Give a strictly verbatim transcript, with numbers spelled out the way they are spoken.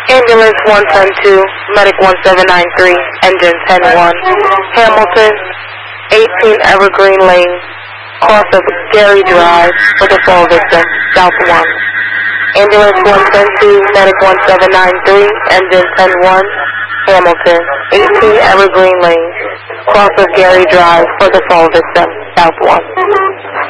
Ambulance one ten two, Medic one seven nine three, Engine ten one, Hamilton, eighteen Evergreen Lane, cross of Gary Drive, for the fall victim, South one. Ambulance one ten two, Medic one seven nine three, Engine ten one, Hamilton, eighteen Evergreen Lane, cross of Gary Drive, for the fall victim, South one.